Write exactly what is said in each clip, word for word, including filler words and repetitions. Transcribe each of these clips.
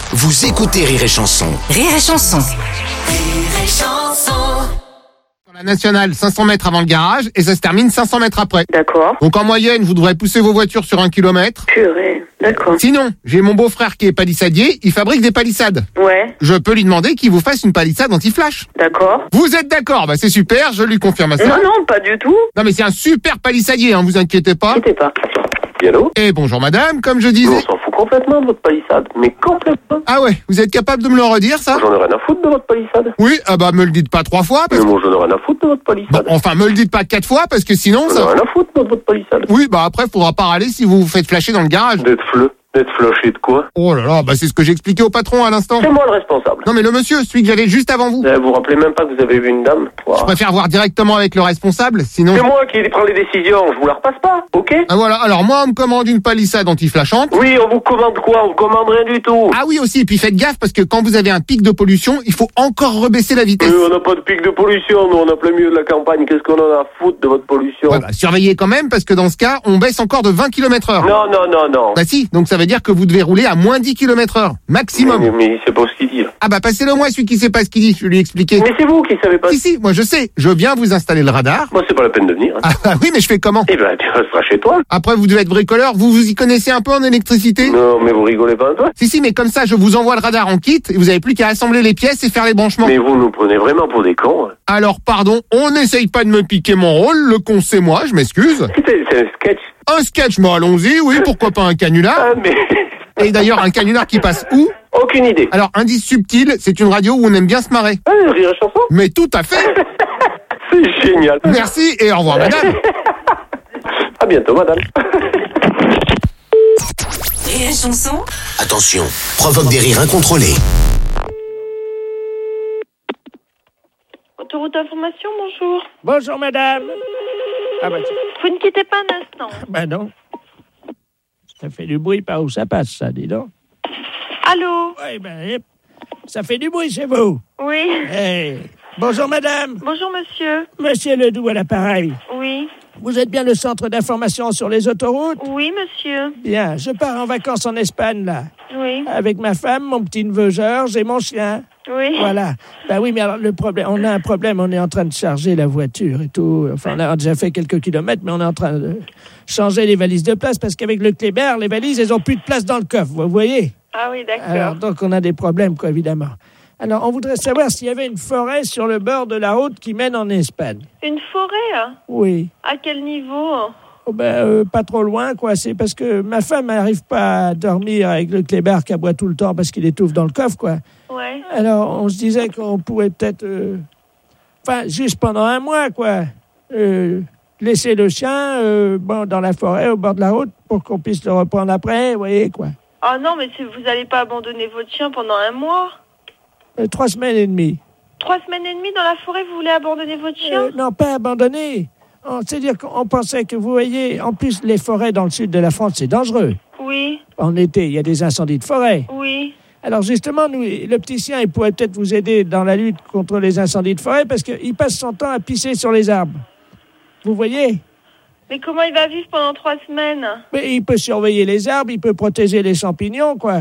Vous écoutez Rire et Chanson. Rire et Chanson. Rire et Chanson. Sur la nationale, cinq cents mètres avant le garage, et ça se termine cinq cents mètres après. D'accord. Donc en moyenne, vous devrez pousser vos voitures sur un kilomètre. Purée. D'accord. Sinon, j'ai mon beau-frère qui est palissadier, il fabrique des palissades. Ouais. Je peux lui demander qu'il vous fasse une palissade anti-flash. D'accord. Vous êtes d'accord? Bah c'est super, je lui confirme ça. Non, non, pas du tout. Non mais c'est un super palissadier, hein, vous inquiétez pas. N'inquiétez pas. Et allô? Et bonjour madame, comme je On disais... s'en fout complètement de votre palissade, mais complètement. Ah ouais, vous êtes capable de me le redire ça? J'en ai rien à foutre de votre palissade. Oui, ah bah me le dites pas trois fois parce Mais que... moi j'en ai rien à foutre de votre Bon, palissade. enfin me le dites pas quatre fois parce que sinon J'en ai ça... rien à foutre de votre palissade. Oui, bah après faudra pas râler si vous vous faites flasher dans le garage. D'être fleu, d'être flashé de quoi? Oh là là, bah c'est ce que j'ai expliqué au patron à l'instant. C'est moi le responsable. Non mais le monsieur, celui que j'avais juste avant vous. Eh, Vous vous rappelez même pas que vous avez vu une dame? Je Wow. préfère voir directement avec le responsable, sinon... C'est moi qui prends les décisions, je vous la repasse pas, ok? Ah voilà, alors moi on me commande une palissade anti-flashante. Oui, on vous commande quoi? On vous commande rien du tout. Ah oui aussi, et puis faites gaffe parce que quand vous avez un pic de pollution, il faut encore rebaisser la vitesse. Euh, on n'a pas de pic de pollution, nous on a plein milieu de la campagne, qu'est-ce qu'on en a à foutre de votre pollution? Ouais, bah, surveillez quand même parce que dans ce cas, on baisse encore de vingt kilomètres heure. Non, non, non, non. Bah si, donc ça veut dire que vous devez rouler à moins dix kilomètres heure, maximum. Mais, mais il sait pas ce qu'il dit là. Ah bah passez-le moi celui qui sait pas ce qu'il dit, je vais lui expliquer. Mais c'est vous qui savez pas. Si si, moi je sais, je viens vous installer le radar. Moi c'est pas la peine de venir. Ah bah oui, mais je fais comment? Eh ben tu resteras chez toi. Après vous devez être bricoleur, vous vous y connaissez un peu en électricité? Non, mais vous rigolez pas un peu? Si si, mais comme ça je vous envoie le radar en kit et vous avez plus qu'à assembler les pièces et faire les branchements. Mais vous nous prenez vraiment pour des cons. Hein. Alors pardon, on n'essaye pas de me piquer mon rôle, le con c'est moi, je m'excuse. C'est c'est un sketch. Un sketch, moi allons-y, oui, pourquoi pas un canular? Ah mais... Et d'ailleurs un canular qui passe où? Aucune idée. Alors indice subtil, c'est une radio où on aime bien se marrer. Ah, Rire et Chanson? Mais tout à fait. C'est génial. Merci et au revoir madame. À bientôt madame. Rire et Chanson. Attention, provoque des rires incontrôlés. Autoroute d'information, bonjour. Bonjour madame. Ah bah, tiens. Vous ne quittez pas un instant. Bah non. Ça fait du bruit par où ça passe, ça, dis donc. Allô? Oui, ben, hip. Ça fait du bruit chez vous. Oui. Hey. Bonjour madame. Bonjour, monsieur. Monsieur Ledoux à l'appareil. Oui. Vous êtes bien le centre d'information sur les autoroutes? Oui, monsieur. Bien, je pars en vacances en Espagne, là. Oui. Avec ma femme, mon petit-neveu Georges et mon chien. Oui. Voilà. Ben oui, mais alors le problème, on a un problème, on est en train de charger la voiture et tout. Enfin, on a déjà fait quelques kilomètres, mais on est en train de changer les valises de place parce qu'avec le Kléber, les valises, elles ont plus de place dans le coffre, vous voyez? Ah oui, Alors, d'accord. donc on a des problèmes, quoi, évidemment. Alors, on voudrait savoir s'il y avait une forêt sur le bord de la route qui mène en Espagne. Une forêt, hein? Oui. À quel niveau? Oh ben, euh, pas trop loin, quoi. C'est parce que ma femme n'arrive pas à dormir avec le Kléber qui aboie tout le temps parce qu'il étouffe dans le coffre, quoi. Ouais. Alors, on se disait qu'on pouvait peut-être... euh, Enfin, juste pendant un mois, quoi. Euh, laisser le chien euh, bon, dans la forêt, au bord de la route, pour qu'on puisse le reprendre après, vous voyez, quoi. Ah non, mais si vous n'allez pas abandonner votre chien pendant un mois? Euh, trois semaines et demie. Trois semaines et demie dans la forêt, vous voulez abandonner votre chien? Euh, non, pas abandonné. On- C'est-à-dire qu'on pensait que, vous voyez, en plus, les forêts dans le sud de la France, c'est dangereux. Oui, En été, il y a des incendies de forêt. oui. Alors justement, nous, le petit chien, il pourrait peut-être vous aider dans la lutte contre les incendies de forêt parce qu'il passe son temps à pisser sur les arbres. Vous voyez? Mais comment il va vivre pendant trois semaines? Mais il peut surveiller les arbres, il peut protéger les champignons, quoi.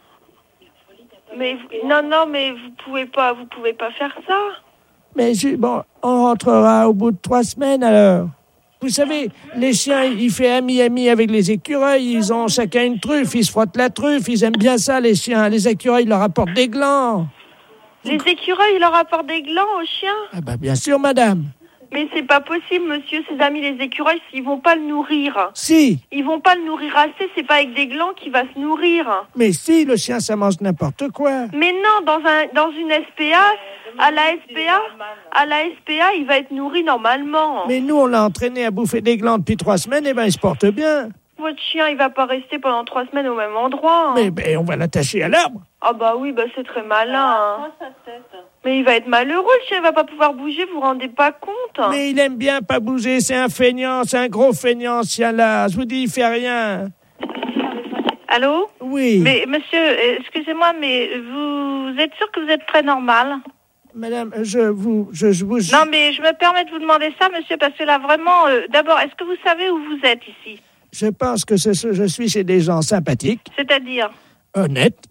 Mais vous- non, non, mais vous pouvez pas, vous pouvez pas faire ça. Mais ju- bon, on rentrera au bout de trois semaines alors. Vous savez, les chiens, ils font ami-ami avec les écureuils, ils ont chacun une truffe, ils se frottent la truffe, ils aiment bien ça, les chiens. Les écureuils leur apportent des glands. Les écureuils, ils leur apportent des glands aux chiens. Ah bah bien sûr, madame. Mais c'est pas possible, monsieur. Ses amis, les écureuils, ils vont pas le nourrir. Si, Ils vont pas le nourrir assez. C'est pas avec des glands qu'il va se nourrir. mais si, le chien, ça mange n'importe quoi. Mais non, dans un, dans une S P A, à la S P A, à la S P A, il va être nourri normalement. Mais nous, on l'a entraîné à bouffer des glands depuis trois semaines, et ben il se porte bien. Votre chien, il va pas rester pendant trois semaines au même endroit. Mais ben, on va l'attacher à l'arbre. Ah bah oui, bah c'est très malin. hein. Mais il va être malheureux, le chien, il va pas pouvoir bouger, vous vous rendez pas compte? Mais il aime bien pas bouger, c'est un feignant, c'est un gros feignant, ce chien-là. Je vous dis, il fait rien. Allô? Oui. Mais monsieur, euh, excusez-moi, mais vous êtes sûr que vous êtes très normal? Madame, je vous... Je, je vous... Non, mais je me permets de vous demander ça, monsieur, parce que là, vraiment, euh, d'abord, est-ce que vous savez où vous êtes ici? Je pense que ce- ce- je suis chez des gens sympathiques, C'est-à-dire? honnêtes,